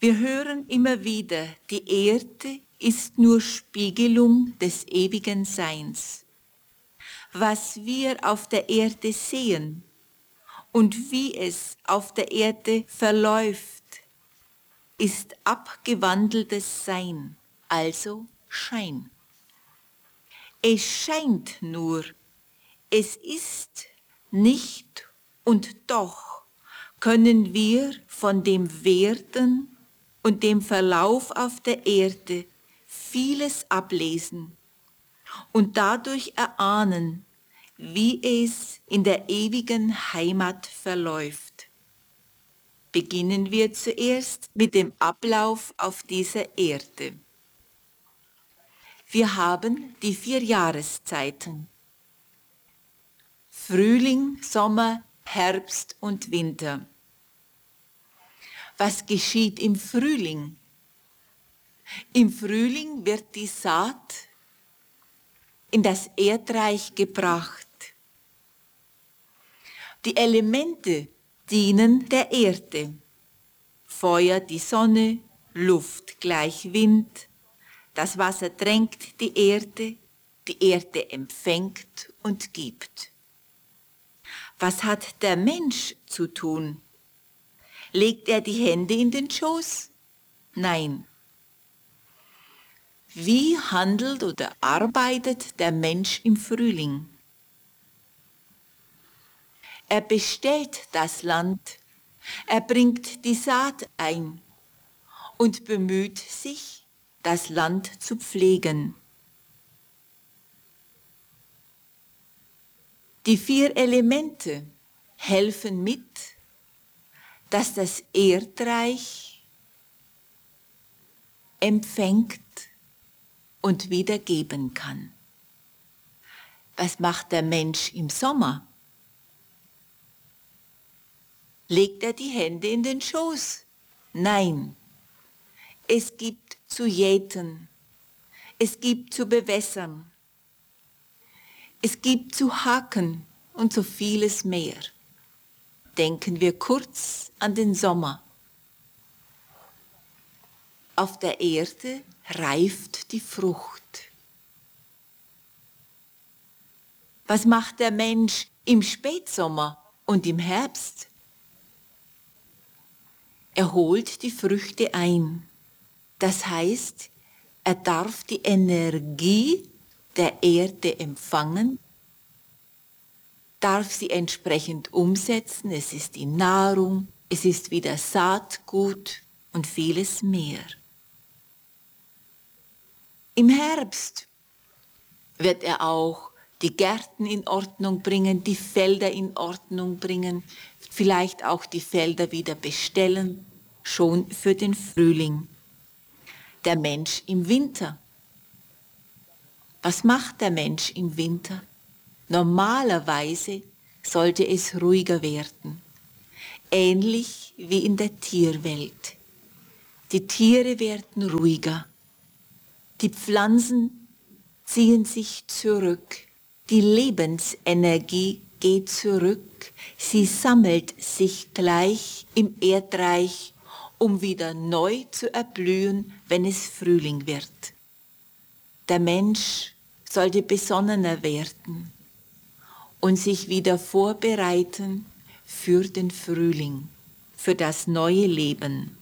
Wir hören immer wieder, die Erde ist nur Spiegelung des ewigen Seins. Was wir auf der Erde sehen und wie es auf der Erde verläuft, ist abgewandeltes Sein, also Schein. Es scheint nur, es ist nicht und doch können wir von dem Werden und dem Verlauf auf der Erde vieles ablesen und dadurch erahnen, wie es in der ewigen Heimat verläuft. Beginnen wir zuerst mit dem Ablauf auf dieser Erde. Wir haben die 4 Jahreszeiten: Frühling, Sommer, Herbst und Winter. Was geschieht im Frühling? Im Frühling wird die Saat in das Erdreich gebracht. Die Elemente dienen der Erde. Feuer die Sonne, Luft gleich Wind, das Wasser tränkt die Erde empfängt und gibt. Was hat der Mensch zu tun? Legt er die Hände in den Schoß? Nein. Wie handelt oder arbeitet der Mensch im Frühling? Er bestellt das Land, er bringt die Saat ein und bemüht sich, das Land zu pflegen. Die 4 Elemente helfen mit, dass das Erdreich empfängt und wieder geben kann. Was macht der Mensch im Sommer? Legt er die Hände in den Schoß? Nein. Es gibt zu jäten, es gibt zu bewässern, es gibt zu hacken und so vieles mehr. Denken wir kurz an den Sommer. Auf der Erde reift die Frucht. Was macht der Mensch im Spätsommer und im Herbst? Er holt die Früchte ein. Das heißt, er darf die Energie der Erde empfangen, darf sie entsprechend umsetzen. Es ist die Nahrung, es ist wieder Saatgut und vieles mehr. Im Herbst wird er auch die Gärten in Ordnung bringen, die Felder in Ordnung bringen, vielleicht auch die Felder wieder bestellen, schon für den Frühling. Der Mensch im Winter. Was macht der Mensch im Winter? Normalerweise sollte es ruhiger werden, ähnlich wie in der Tierwelt. Die Tiere werden ruhiger, die Pflanzen ziehen sich zurück, die Lebensenergie geht zurück, sie sammelt sich gleich im Erdreich, um wieder neu zu erblühen, wenn es Frühling wird. Der Mensch sollte besonnener werden und sich wieder vorbereiten für den Frühling, für das neue Leben.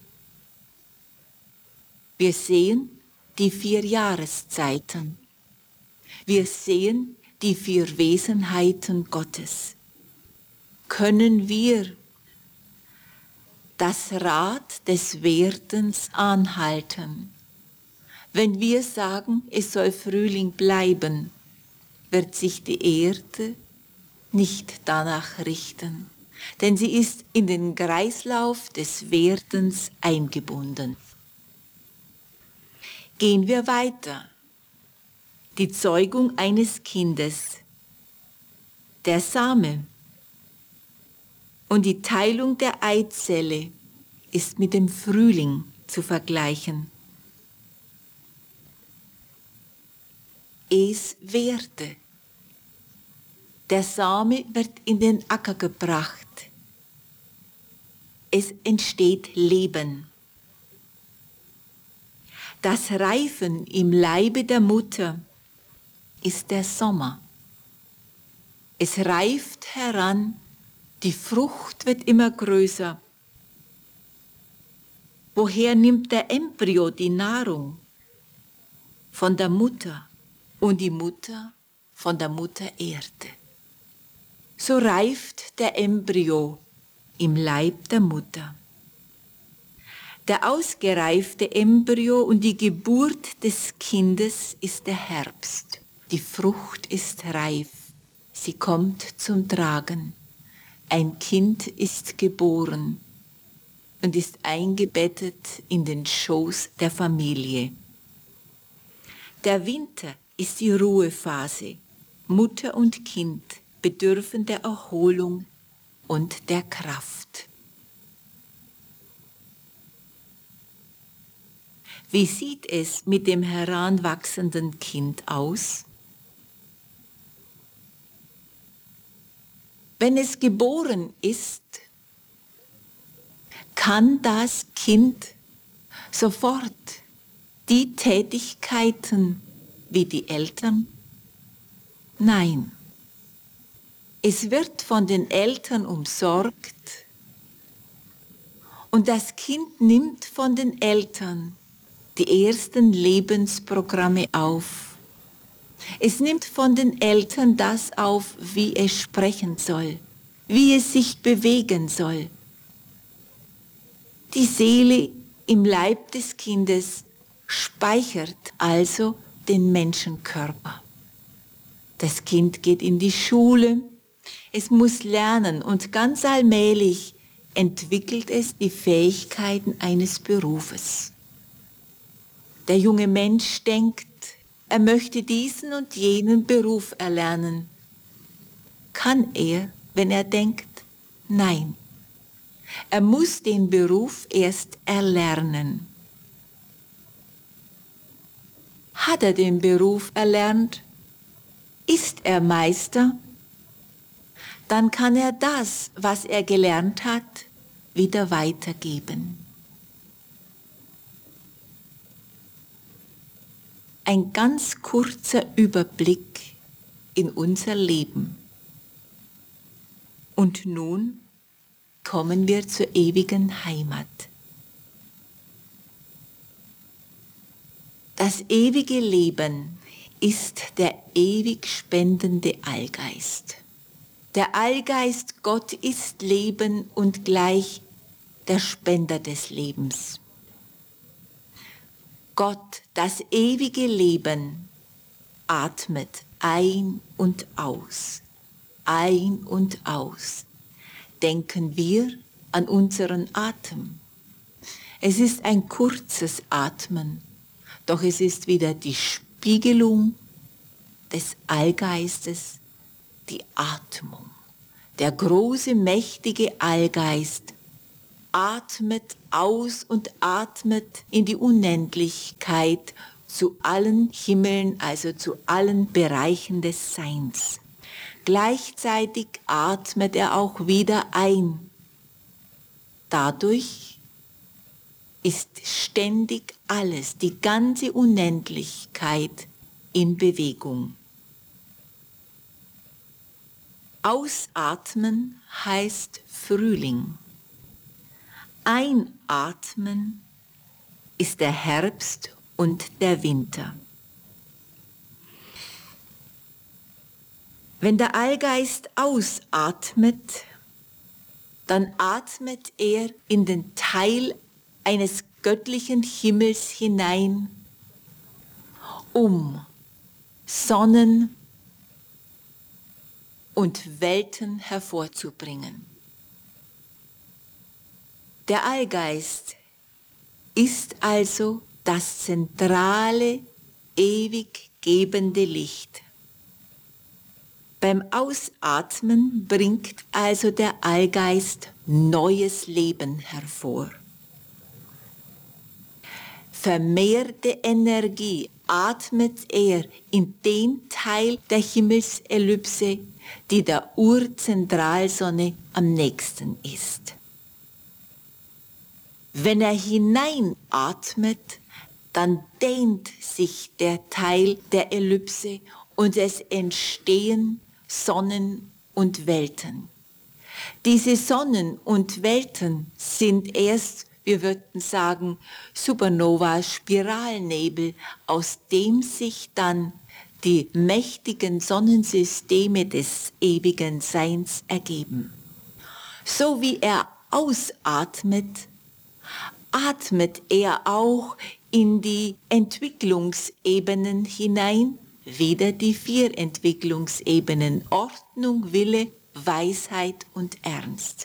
Wir sehen die 4 Jahreszeiten. Wir sehen die 4 Wesenheiten Gottes. Können wir das Rad des Werdens anhalten? Wenn wir sagen, es soll Frühling bleiben, wird sich die Erde nicht danach richten, denn sie ist in den Kreislauf des Werdens eingebunden. Gehen wir weiter. Die Zeugung eines Kindes, der Same und die Teilung der Eizelle ist mit dem Frühling zu vergleichen. Es währte. Der Same wird in den Acker gebracht. Es entsteht Leben. Das Reifen im Leibe der Mutter ist der Sommer. Es reift heran, die Frucht wird immer größer. Woher nimmt der Embryo die Nahrung? Von der Mutter und die Mutter von der Mutter Erde. So reift der Embryo im Leib der Mutter. Der ausgereifte Embryo und die Geburt des Kindes ist der Herbst. Die Frucht ist reif, sie kommt zum Tragen. Ein Kind ist geboren und ist eingebettet in den Schoß der Familie. Der Winter ist die Ruhephase. Mutter und Kind bedürfen der Erholung und der Kraft. Wie sieht es mit dem heranwachsenden Kind aus? Wenn es geboren ist, kann das Kind sofort die Tätigkeiten wie die Eltern? Nein. Es wird von den Eltern umsorgt und das Kind nimmt von den Eltern die ersten Lebensprogramme auf. Es nimmt von den Eltern das auf, wie es sprechen soll, wie es sich bewegen soll. Die Seele im Leib des Kindes speichert also den Menschenkörper. Das Kind geht in die Schule, es muss lernen und ganz allmählich entwickelt es die Fähigkeiten eines Berufes. Der junge Mensch denkt, er möchte diesen und jenen Beruf erlernen. Kann er, wenn er denkt? Nein. Er muss den Beruf erst erlernen. Hat er den Beruf erlernt? Ist er Meister? Dann kann er das, was er gelernt hat, wieder weitergeben. Ein ganz kurzer Überblick in unser Leben. Und nun kommen wir zur ewigen Heimat. Das ewige Leben ist der ewig spendende Allgeist. Der Allgeist Gott ist Leben und gleich der Spender des Lebens. Gott, das ewige Leben, atmet ein und aus, ein und aus. Denken wir an unseren Atem. Es ist ein kurzes Atmen, doch es ist wieder die Spiegelung des Allgeistes, die Atmung. Der große, mächtige Allgeist atmet aus und atmet in die Unendlichkeit zu allen Himmeln, also zu allen Bereichen des Seins. Gleichzeitig atmet er auch wieder ein. Dadurch ist ständig alles, die ganze Unendlichkeit in Bewegung. Ausatmen heißt Frühling. Einatmen ist der Herbst und der Winter. Wenn der Allgeist ausatmet, dann atmet er in den Teil eines göttlichen Himmels hinein, um Sonnen und Welten hervorzubringen. Der Allgeist ist also das zentrale, ewig gebende Licht. Beim Ausatmen bringt also der Allgeist neues Leben hervor. Vermehrte Energie atmet er in den Teil der Himmelsellipse, die der Urzentralsonne am nächsten ist. Wenn er hineinatmet, dann dehnt sich der Teil der Ellipse und es entstehen Sonnen und Welten. Diese Sonnen und Welten sind erst, wir würden sagen, Supernova-Spiralnebel, aus dem sich dann die mächtigen Sonnensysteme des ewigen Seins ergeben. So wie er ausatmet, atmet er auch in die Entwicklungsebenen hinein, wieder die 4 Entwicklungsebenen: Ordnung, Wille, Weisheit und Ernst.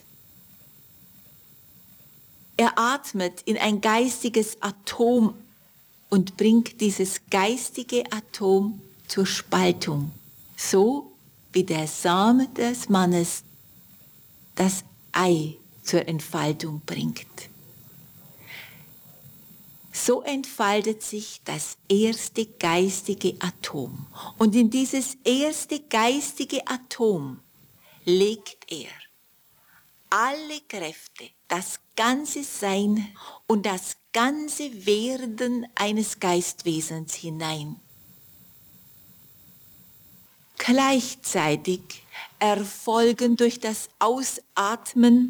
Er atmet in ein geistiges Atom und bringt dieses geistige Atom zur Spaltung, so wie der Same des Mannes das Ei zur Entfaltung bringt. So entfaltet sich das erste geistige Atom. Und in dieses erste geistige Atom legt er alle Kräfte, das ganze Sein und das ganze Werden eines Geistwesens hinein. Gleichzeitig erfolgen durch das Ausatmen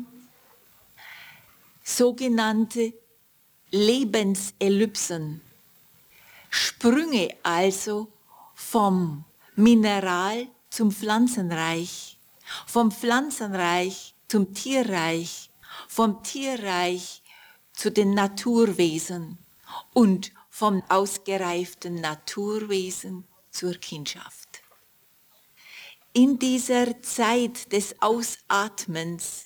sogenannte Lebensellipsen, Sprünge also vom Mineral zum Pflanzenreich, vom Pflanzenreich zum Tierreich, vom Tierreich zu den Naturwesen und vom ausgereiften Naturwesen zur Kindschaft. In dieser Zeit des Ausatmens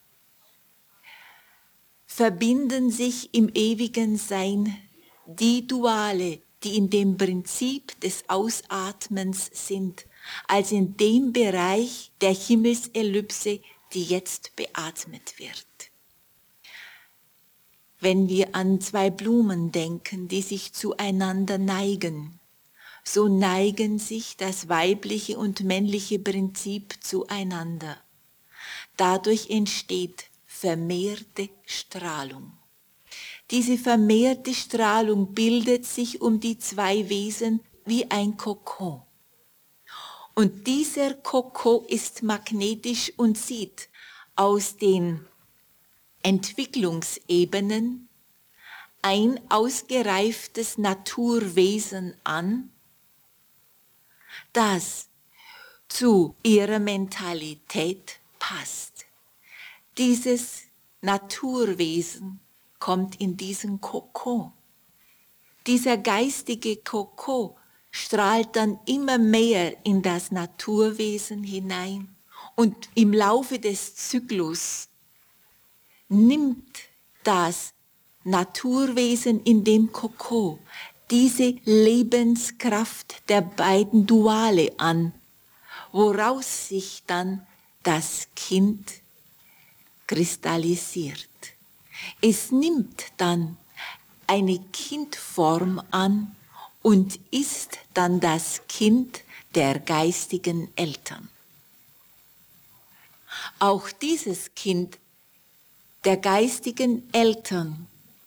verbinden sich im ewigen Sein die Duale, die in dem Prinzip des Ausatmens sind, als in dem Bereich der Himmelsellipse, die jetzt beatmet wird. Wenn wir an 2 Blumen denken, die sich zueinander neigen, so neigen sich das weibliche und männliche Prinzip zueinander. Dadurch entsteht vermehrte Strahlung. Diese vermehrte Strahlung bildet sich um die 2 Wesen wie ein Kokon. Und dieser Kokon ist magnetisch und zieht aus den Entwicklungsebenen ein ausgereiftes Naturwesen an, das zu ihrer Mentalität passt. Dieses Naturwesen kommt in diesen Kokon. Dieser geistige Kokon strahlt dann immer mehr in das Naturwesen hinein und im Laufe des Zyklus nimmt das Naturwesen in dem Kokon diese Lebenskraft der beiden Duale an, woraus sich dann das Kind kristallisiert. Es nimmt dann eine Kindform an und ist dann das Kind der geistigen Eltern. Auch dieses Kind der geistigen Eltern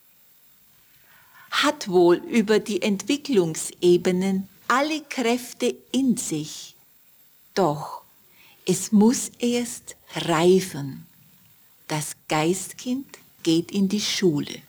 hat wohl über die Entwicklungsebenen alle Kräfte in sich, doch es muss erst reifen. Das Geistkind geht in die Schule.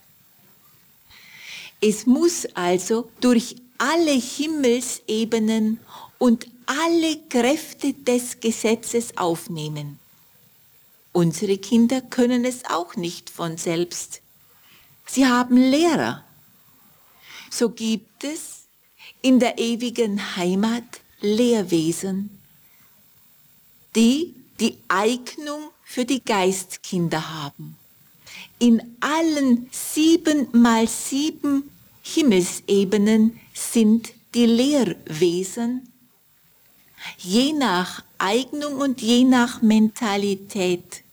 Es muss also durch alle Himmelsebenen und alle Kräfte des Gesetzes aufnehmen. Unsere Kinder können es auch nicht von selbst. Sie haben Lehrer. So gibt es in der ewigen Heimat Lehrwesen, die die Eignung für die Geistkinder haben. In allen 7x7 Himmelsebenen sind die Lehrwesen, je nach Eignung und je nach Mentalität,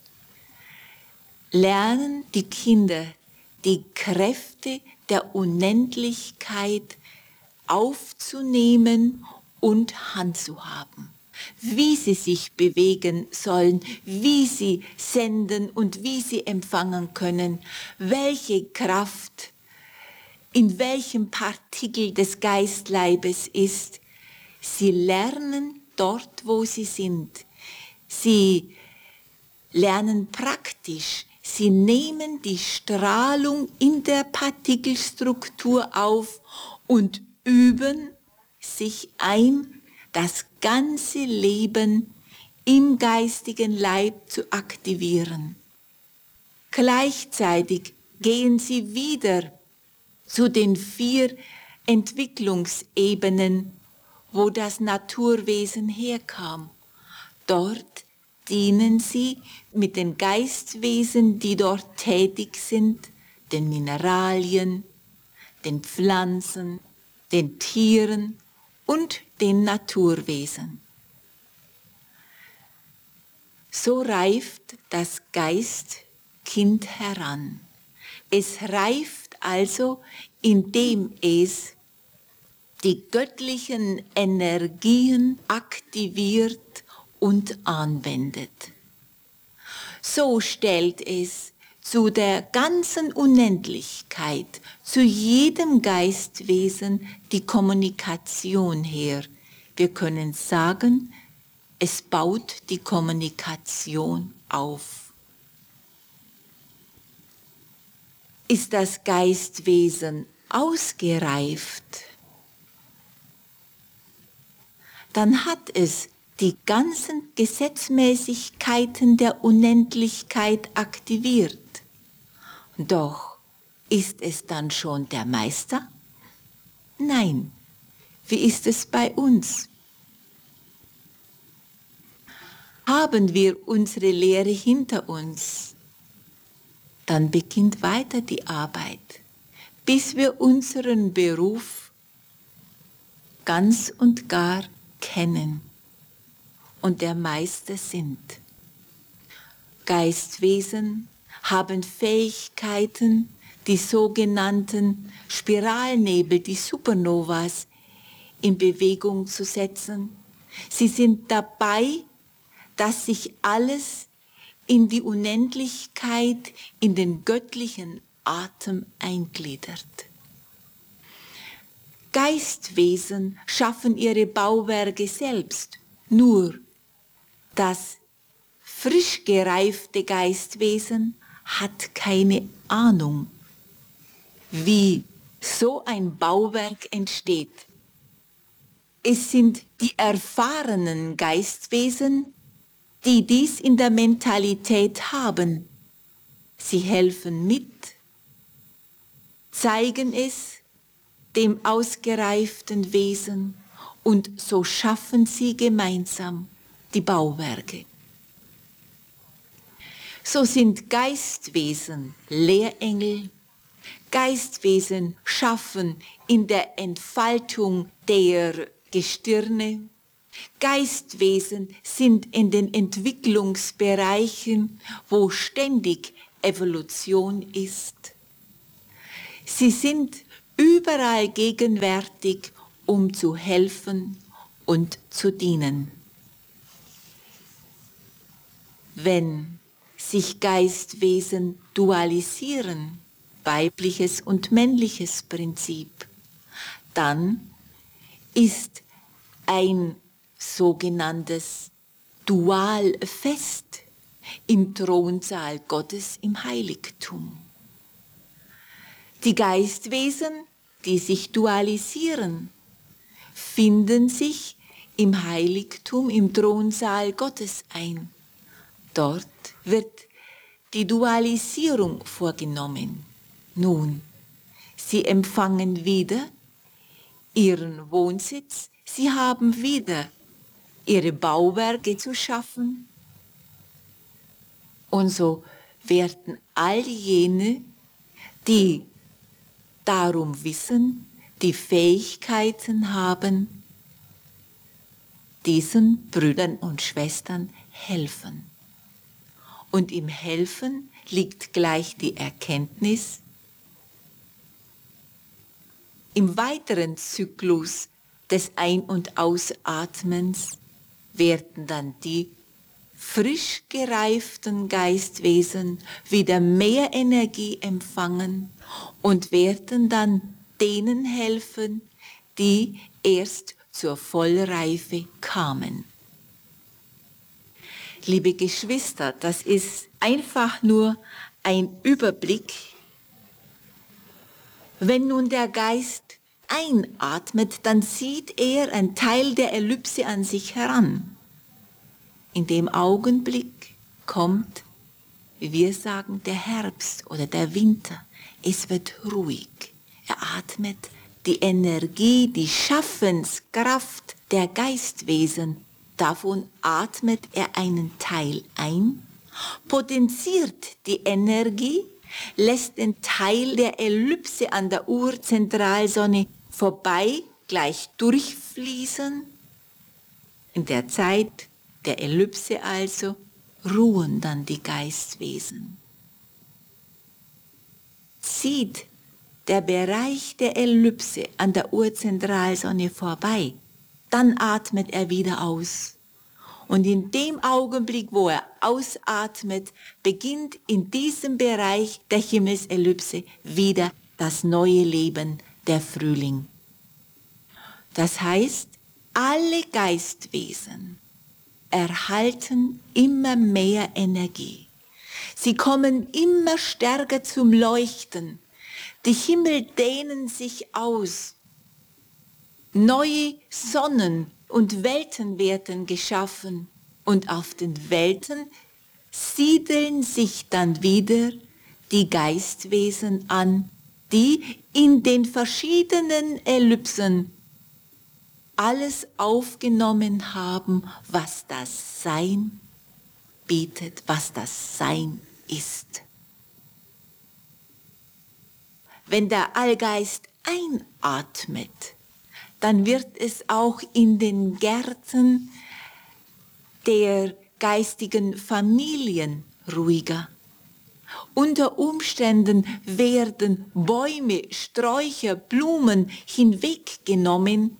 lernen die Kinder die Kräfte der Unendlichkeit aufzunehmen und handzuhaben. Wie sie sich bewegen sollen, wie sie senden und wie sie empfangen können, welche Kraft in welchem Partikel des Geistleibes ist. Sie lernen dort, wo sie sind. Sie lernen praktisch. Sie nehmen die Strahlung in der Partikelstruktur auf und üben sich ein, das ganze Leben im geistigen Leib zu aktivieren. Gleichzeitig gehen sie wieder zu den 4 Entwicklungsebenen, wo das Naturwesen herkam. Dort dienen sie mit den Geistwesen, die dort tätig sind, den Mineralien, den Pflanzen, den Tieren und den Naturwesen. So reift das Geistkind heran. Es reift also, indem es die göttlichen Energien aktiviert und anwendet. So stellt es zu der ganzen Unendlichkeit, zu jedem Geistwesen die Kommunikation her. Wir können sagen, es baut die Kommunikation auf. Ist das Geistwesen ausgereift, dann hat es die ganzen Gesetzmäßigkeiten der Unendlichkeit aktiviert. Doch ist es dann schon der Meister? Nein. Wie ist es bei uns? Haben wir unsere Lehre hinter uns, dann beginnt weiter die Arbeit, bis wir unseren Beruf ganz und gar kennen und der Meister sind. Geistwesen haben Fähigkeiten, die sogenannten Spiralnebel, die Supernovas, in Bewegung zu setzen. Sie sind dabei, dass sich alles in die Unendlichkeit, in den göttlichen Atem eingliedert. Geistwesen schaffen ihre Bauwerke selbst, nur das frisch gereifte Geistwesen hat keine Ahnung, wie so ein Bauwerk entsteht. Es sind die erfahrenen Geistwesen, die dies in der Mentalität haben. Sie helfen mit, zeigen es dem ausgereiften Wesen und so schaffen sie gemeinsam die Bauwerke. So sind Geistwesen Lehrengel, Geistwesen schaffen in der Entfaltung der Gestirne, Geistwesen sind in den Entwicklungsbereichen, wo ständig Evolution ist. Sie sind überall gegenwärtig, um zu helfen und zu dienen. Wenn sich Geistwesen dualisieren, weibliches und männliches Prinzip, dann ist ein sogenanntes Dualfest im Thronsaal Gottes im Heiligtum. Die Geistwesen, die sich dualisieren, finden sich im Heiligtum, im Thronsaal Gottes ein. Dort wird die Dualisierung vorgenommen. Nun, sie empfangen wieder ihren Wohnsitz, sie haben wieder ihre Bauwerke zu schaffen. Und so werden all jene, die darum wissen, die Fähigkeiten haben, diesen Brüdern und Schwestern helfen. Und im Helfen liegt gleich die Erkenntnis, im weiteren Zyklus des Ein- und Ausatmens werden dann die frisch gereiften Geistwesen wieder mehr Energie empfangen und werden dann denen helfen, die erst zur Vollreife kamen. Liebe Geschwister, das ist einfach nur ein Überblick. Wenn nun der Geist einatmet, dann zieht er einen Teil der Ellipse an sich heran. In dem Augenblick kommt, wie wir sagen, der Herbst oder der Winter. Es wird ruhig. Er atmet die Energie, die Schaffenskraft der Geistwesen. Davon atmet er einen Teil ein, potenziert die Energie, lässt den Teil der Ellipse an der Urzentralsonne vorbei gleich durchfließen. In der Zeit der Ellipse also ruhen dann die Geistwesen. Zieht der Bereich der Ellipse an der Urzentralsonne vorbei, dann atmet er wieder aus. Und in dem Augenblick, wo er ausatmet, beginnt in diesem Bereich der Himmelsellipse wieder das neue Leben, der Frühling. Das heißt, alle Geistwesen erhalten immer mehr Energie. Sie kommen immer stärker zum Leuchten. Die Himmel dehnen sich aus. Neue Sonnen und Welten werden geschaffen. Und auf den Welten siedeln sich dann wieder die Geistwesen an, die in den verschiedenen Ellipsen alles aufgenommen haben, was das Sein bietet, was das Sein ist. Wenn der Allgeist einatmet, dann wird es auch in den Gärten der geistigen Familien ruhiger. Unter Umständen werden Bäume, Sträucher, Blumen hinweggenommen,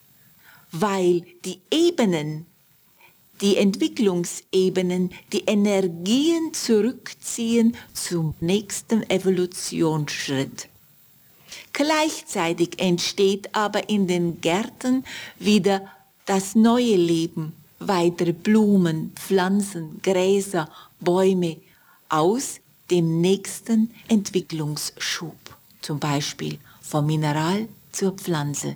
weil die Ebenen, die Entwicklungsebenen, die Energien zurückziehen zum nächsten Evolutionsschritt. Gleichzeitig entsteht aber in den Gärten wieder das neue Leben, weitere Blumen, Pflanzen, Gräser, Bäume aus dem nächsten Entwicklungsschub, zum Beispiel vom Mineral zur Pflanze.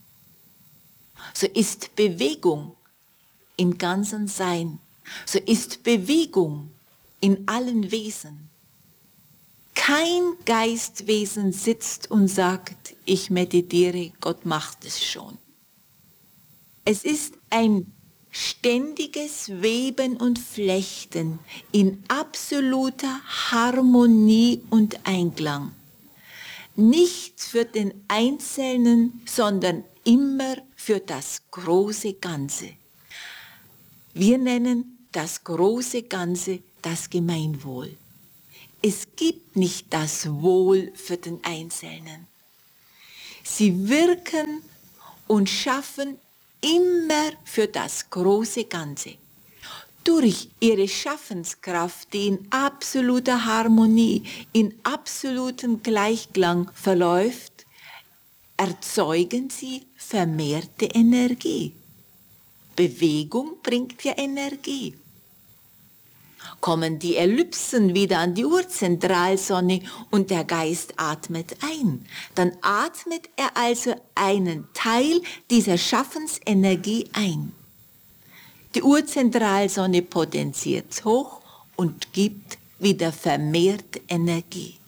So ist Bewegung im ganzen Sein, so ist Bewegung in allen Wesen. Kein Geistwesen sitzt und sagt, ich meditiere, Gott macht es schon. Es ist ein ständiges Weben und Flechten in absoluter Harmonie und Einklang. Nicht für den Einzelnen, sondern immer für das große Ganze. Wir nennen das große Ganze das Gemeinwohl. Es gibt nicht das Wohl für den Einzelnen. Sie wirken und schaffen immer für das große Ganze. Durch ihre Schaffenskraft, die in absoluter Harmonie, in absolutem Gleichklang verläuft, erzeugen sie vermehrte Energie. Bewegung bringt ja Energie. Kommen die Ellipsen wieder an die Urzentralsonne und der Geist atmet ein. Dann atmet er also einen Teil dieser Schaffensenergie ein. Die Urzentralsonne potenziert hoch und gibt wieder vermehrt Energie.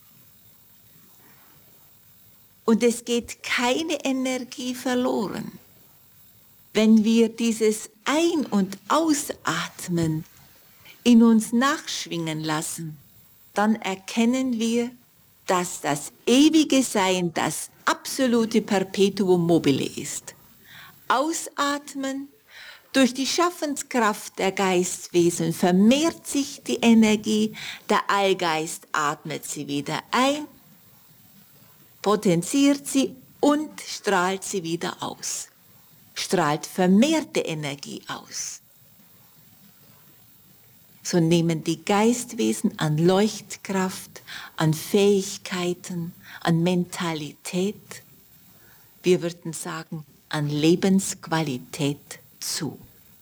Und es geht keine Energie verloren. Wenn wir dieses Ein- und Ausatmen in uns nachschwingen lassen, dann erkennen wir, dass das ewige Sein das absolute Perpetuum mobile ist. Ausatmen, durch die Schaffenskraft der Geistwesen vermehrt sich die Energie, der Allgeist atmet sie wieder ein, potenziert sie und strahlt sie wieder aus, strahlt vermehrte Energie aus. so nehmen die Geistwesen an Leuchtkraft, an Fähigkeiten, an Mentalität, wir würden sagen, an Lebensqualität zu.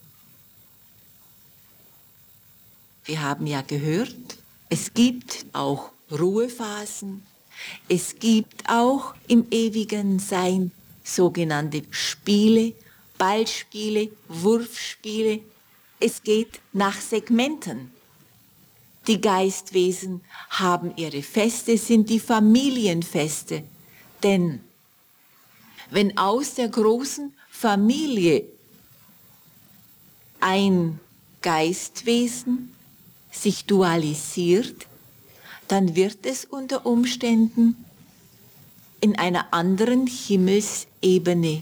Wir haben ja gehört, es gibt auch Ruhephasen, es gibt auch im ewigen Sein sogenannte Spiele, Ballspiele, Wurfspiele. Es geht nach Segmenten. Die Geistwesen haben ihre Feste, sind die Familienfeste. Denn wenn aus der großen Familie ein Geistwesen sich dualisiert, dann wird es unter Umständen in einer anderen Himmelsebene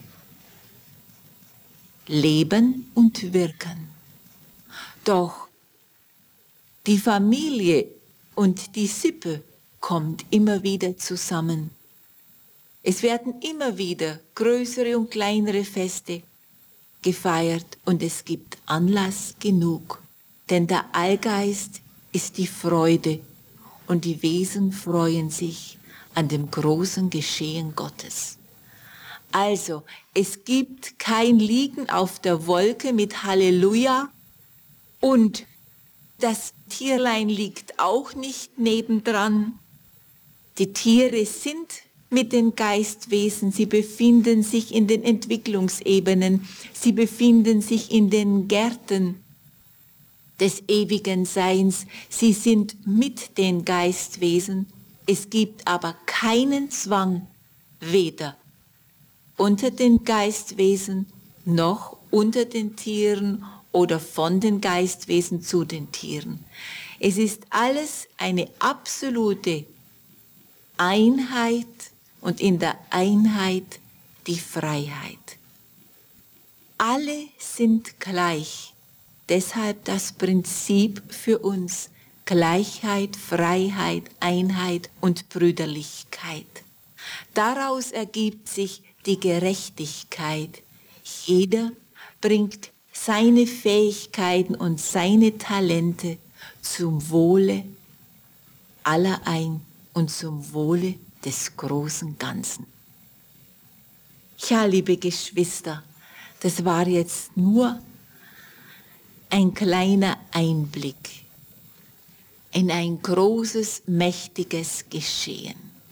leben und wirken. Doch die Familie und die Sippe kommt immer wieder zusammen. Es werden immer wieder größere und kleinere Feste gefeiert und es gibt Anlass genug, denn der Allgeist ist die Freude und die Wesen freuen sich an dem großen Geschehen Gottes. Also, es gibt kein Liegen auf der Wolke mit Halleluja und das Tierlein liegt auch nicht nebendran. Die Tiere sind mit den Geistwesen, sie befinden sich in den Entwicklungsebenen, sie befinden sich in den Gärten des ewigen Seins, sie sind mit den Geistwesen. Es gibt aber keinen Zwang, weder unter den Geistwesen noch unter den Tieren oder von den Geistwesen zu den Tieren. Es ist alles eine absolute Einheit und in der Einheit die Freiheit. Alle sind gleich, deshalb das Prinzip für uns Gleichheit, Freiheit, Einheit und Brüderlichkeit. Daraus ergibt sich die Gerechtigkeit. Jeder bringt seine Fähigkeiten und seine Talente zum Wohle aller ein und zum Wohle des großen Ganzen. Ja, liebe Geschwister, das war jetzt nur ein kleiner Einblick in ein großes, mächtiges Geschehen.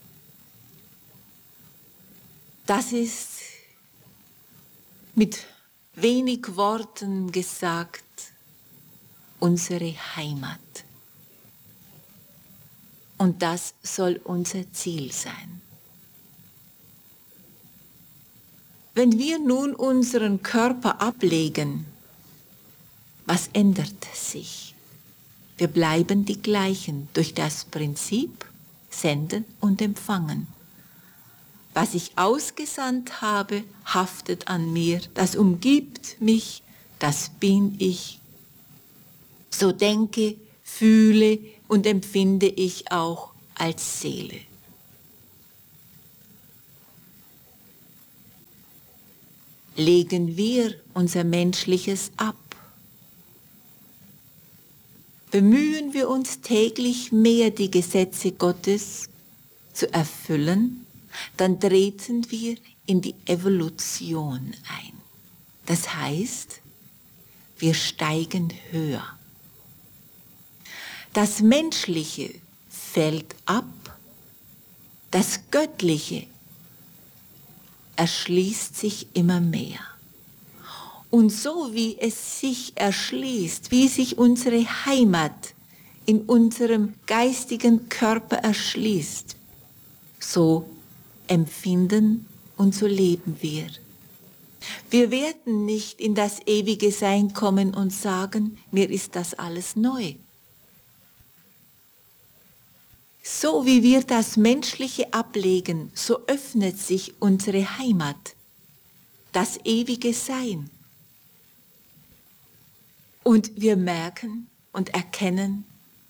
Das ist mit wenig Worten gesagt unsere Heimat. Und das soll unser Ziel sein. Wenn wir nun unseren Körper ablegen, was ändert sich? Wir bleiben die gleichen durch das Prinzip Senden und Empfangen. Was ich ausgesandt habe, haftet an mir, das umgibt mich, das bin ich. So denke, fühle und empfinde ich auch als Seele. Legen wir unser Menschliches ab. Bemühen wir uns täglich mehr, die Gesetze Gottes zu erfüllen, dann treten wir in die Evolution ein. Das heißt, wir steigen höher. Das Menschliche fällt ab, das Göttliche erschließt sich immer mehr. Und so wie es sich erschließt, wie sich unsere Heimat in unserem geistigen Körper erschließt, so empfinden und so leben wir. Wir werden nicht in das ewige Sein kommen und sagen, mir ist das alles neu. So wie wir das Menschliche ablegen, so öffnet sich unsere Heimat, das ewige Sein. Und wir merken und erkennen,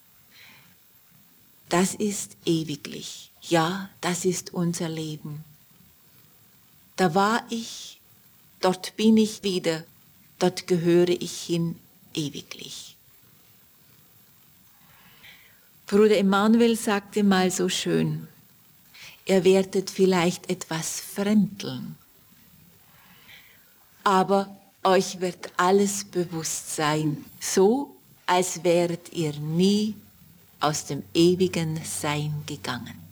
das ist ewiglich. Ja, das ist unser Leben. Da war ich, dort bin ich wieder, dort gehöre ich hin ewiglich. Bruder Emanuel sagte mal so schön, ihr werdet vielleicht etwas fremdeln, aber euch wird alles bewusst sein, so als wäret ihr nie aus dem ewigen Sein gegangen.